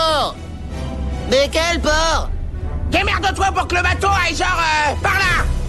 port. Mais quel port? Démerde-toi pour que le bateau aille genre par là.